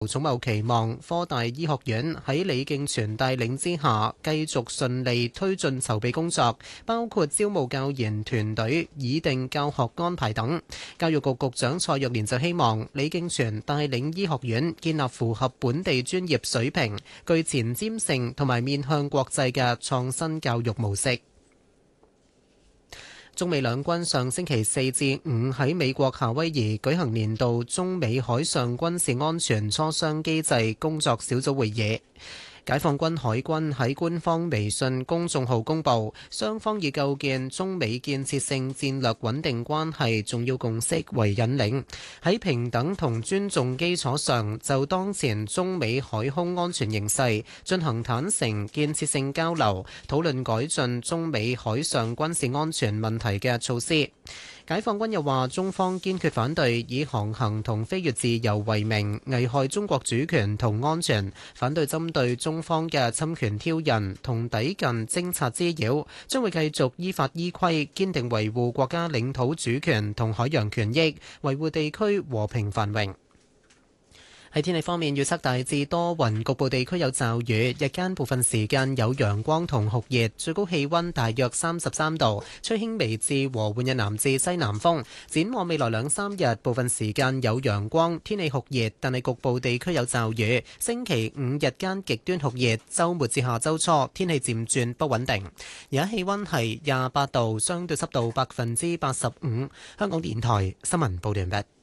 曹茂期望科大醫學院喺李敬全帶領之下，繼續順利推進籌備工作，包括招募教研團隊、擬定教學安排等。教育局局長蔡若蓮就希望李敬全帶領醫學院建立符合本地專業水平、具前瞻性同埋面向國際嘅創新教育模式。中美兩軍上星期4至5喺美國夏威夷舉行年度中美海上軍事安全磋商機制工作小組會議。解放軍海軍喺官方微信公眾號公佈，雙方以構建中美建設性戰略穩定關係重要共識為引領，喺平等同尊重基礎上，就當前中美海空安全形勢進行坦誠建設性交流，討論改進中美海上軍事安全問題嘅措施。解放軍又話，中方堅決反對以航行同飛越自由為名危害中國主權同安全，反對針對中方嘅侵權挑釁同抵近偵察滋擾，將會繼續依法依規堅定維護國家領土主權同海洋權益，維護地區和平繁榮。喺天氣方面，預測大致多雲，局部地區有驟雨，日間部分時間有陽光同酷熱，最高氣溫大約33度，吹輕微至和緩嘅南至西南風。展望未來2-3日，部分時間有陽光，天氣酷熱，但係局部地區有驟雨。星期5日間極端酷熱，週末至下週初天氣漸轉不穩定。而家氣溫係28度，相對濕度85%。香港電台新聞報道完畢。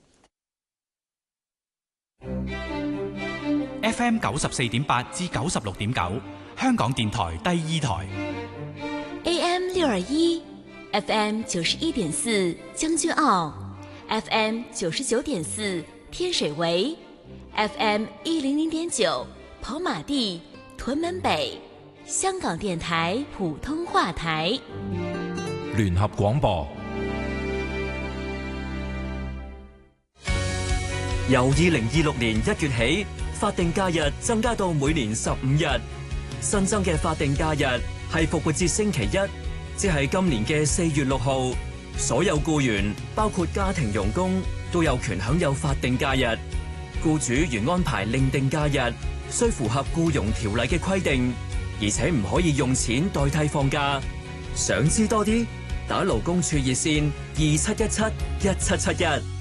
FM 94.8至96.9，香港電台第2台。 AM 621 FM 91.4將軍澳 FM 99.4天水圍 FM 100.9跑馬地屯門北，香港電台普通話台。 聯合廣播。 由2026年1月起，法定假日增加到每年15日。新增嘅法定假日係復活節星期一，即係今年嘅4月6號。所有僱員，包括家庭傭工，都有權享有法定假日。僱主如安排另定假日，需符合僱傭條例嘅規定，而且唔可以用錢代替放假。想知多啲，打勞工處熱線27171771。